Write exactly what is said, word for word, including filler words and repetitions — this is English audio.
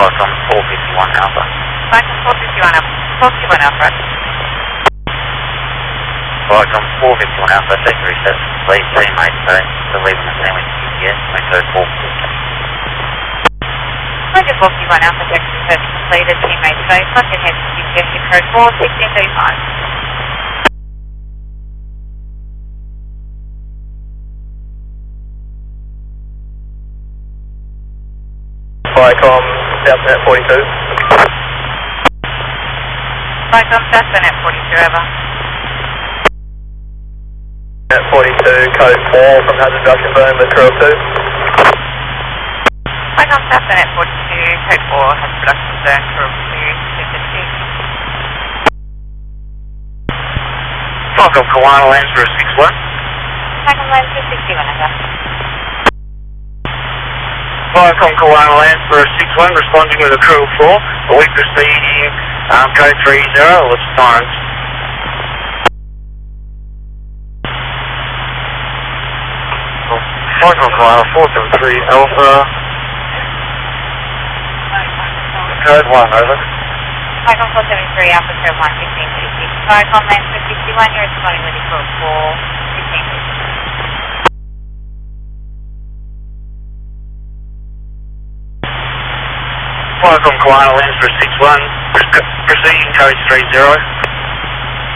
Viacom four fifty-one Alpha. Viacom four fifty-one Alpha. four fifty-one Alpha. Viacom four fifty-one Alpha, secondary set, lead teammate, so they're leaving the sandwich G P S, we code four fifty. Viacom four fifty-one Alpha, secondary set, completed, teammate, so front and head to G P S, code four sixteen thirty-five. Viacom, Southnet forty-two. Viacom, Southnet forty-two, over. At forty-two, code four from hazard reduction burn with crew two. Viacom, Southnet forty-two, code four, hazard reduction burn, crew two, two fifty. Viacom Kiwana lands for a six one. Viacom lands for sixty-one, over. Viacom Kiwana lands for a six one, responding with a crew of four. A weak proceeding, um, code three zero, let's sirens. Viacom Kiwana four seven three Alpha. Code one, over. Viacom four seven three Alpha, code one, fifteen thirty-six. Viacom lands for sixty-one, you're responding with a crew of four, fifteen thirty-six. Viacom Kiwana lands for a six one, proceeding code three zero.